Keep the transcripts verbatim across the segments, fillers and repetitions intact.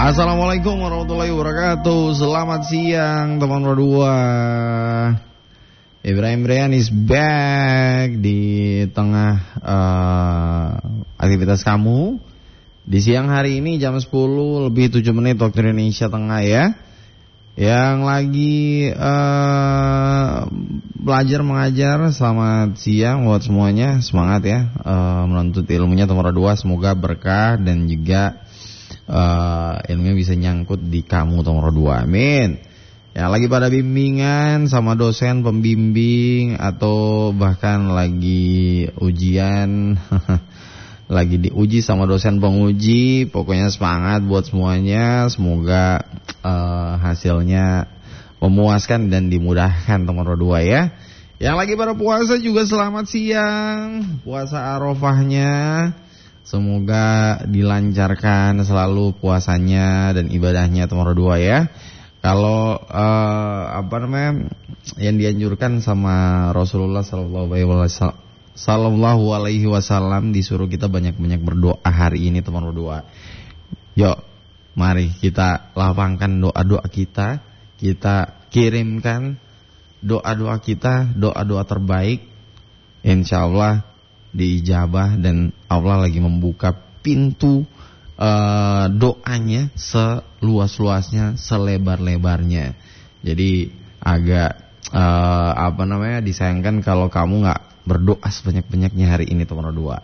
Assalamualaikum warahmatullahi wabarakatuh. Selamat siang teman berdua. Ibrahim Brian is back di tengah uh, aktivitas kamu. Di siang hari ini jam sepuluh lebih tujuh menit waktu Indonesia Tengah ya. Yang lagi uh, belajar mengajar, selamat siang buat semuanya. Semangat ya uh, menuntut ilmunya teman berdua. Semoga berkah dan juga uh, ilmunya bisa nyangkut di kamu teman berdua. Amin. Ya lagi pada bimbingan sama dosen pembimbing atau bahkan lagi ujian lagi diuji sama dosen penguji, pokoknya semangat buat semuanya. Semoga uh, hasilnya memuaskan dan dimudahkan teman berdua ya. Yang lagi pada puasa juga selamat siang, puasa Arafahnya. Semoga dilancarkan selalu puasanya dan ibadahnya teman berdua ya. Kalau uh, apa namanya yang dianjurkan sama Rasulullah Sallallahu Alaihi Wasallam Sallallahu alaihi wasallam disuruh kita banyak-banyak berdoa hari ini teman berdua. Yuk, mari kita lapangkan doa-doa kita, kita kirimkan doa-doa kita, doa-doa terbaik. Insyaallah diijabah dan Allah lagi membuka pintu uh, doanya seluas-luasnya, selebar-lebarnya. Jadi agak uh, apa namanya disayangkan kalau kamu nggak berdoa sebanyak-banyaknya hari ini teman berdua.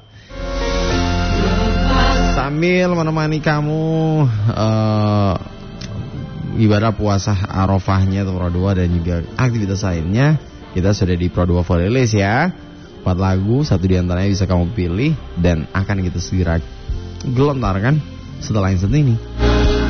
Sambil menemani kamu uh, ibadah puasa Arafahnya teman berdua dan juga aktivitas lainnya, kita sudah di Pro dua Playlist ya. Empat lagu, satu diantaranya bisa kamu pilih dan akan kita segera gelontarkan setelah yang satu ini.